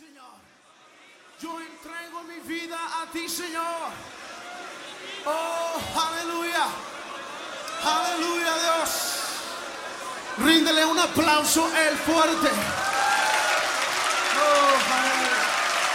Señor. Yo entrego mi vida a ti, Señor. Oh, aleluya. Aleluya, Dios. Ríndele un aplauso el fuerte. Oh, aleluya.